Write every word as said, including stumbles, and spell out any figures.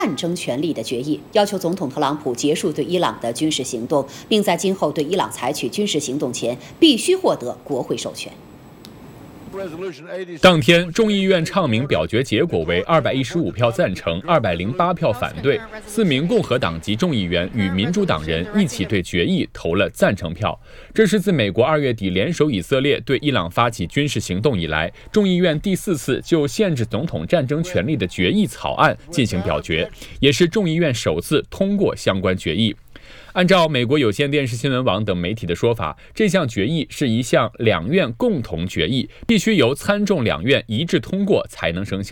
战争权利的决议，要求总统特朗普结束对伊朗的军事行动，并在今后对伊朗采取军事行动前必须获得国会授权。 当天，众议院唱名表决结果为二百一十五票赞成，二百零八票反对。四名共和党籍众议员与民主党人一起对决议投了赞成票。这是自美国二月底联手以色列对伊朗发起军事行动以来，众议院第四次就限制总统战争权利的决议草案进行表决，也是众议院首次通过相关决议。按照美国有线电视新闻网等媒体的说法，这项决议是一项两院共同决议，必须由参众两院一致通过才能生效。